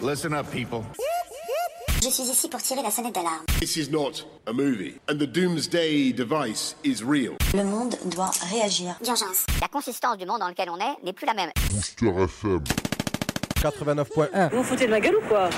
Listen up, people. Je suis ici pour tirer la sonnette d'alarme. This is not a movie, and the doomsday device is real. Le monde doit réagir. D'urgence. La consistance du monde dans lequel on est n'est plus la même. Booster FM 89.1. Vous vous foutez de ma gueule ou quoi ?